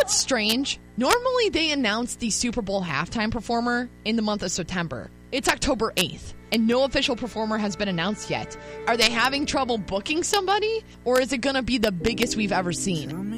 That's strange. Normally, they announce the Super Bowl halftime performer in the month of September. It's October 8th, and no official performer has been announced yet. Are they having trouble booking somebody, or is it going to be the biggest we've ever seen?